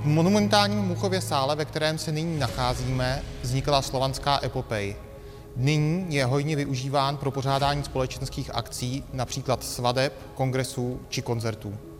V monumentálním Muchově sále, ve kterém se nyní nacházíme, vznikla slovanská epopej. Nyní je hojně využíván pro pořádání společenských akcí, například svateb, kongresů či koncertů.